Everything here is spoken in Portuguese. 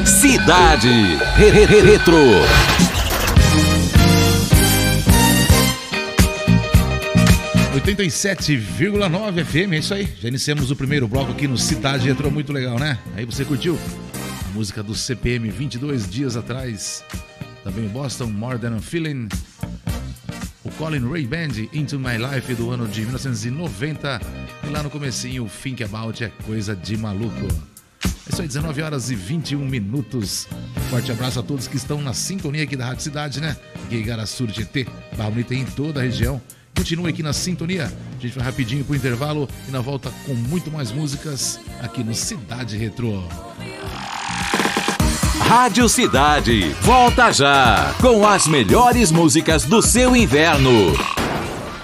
Cidade Retro. 87,9 FM, é isso aí. Já iniciamos o primeiro bloco aqui no Cidade Retro, muito legal, né? Aí você curtiu a música do CPM 22 dias atrás. Também o Boston, More Than a Feeling. O Colin Ray Band, Into My Life, do ano de 1990. E lá no comecinho, Think About, é coisa de maluco. É isso aí, 19 horas e 21 minutos. Forte abraço a todos que estão na sintonia aqui da Rádio Cidade, né? Aqui em Igaraçu, Tietê, Barra Bonita, em toda a região. Continue aqui na sintonia. A gente vai rapidinho pro intervalo e na volta com muito mais músicas aqui no Cidade Retro. Rádio Cidade, volta já com as melhores músicas do seu inverno.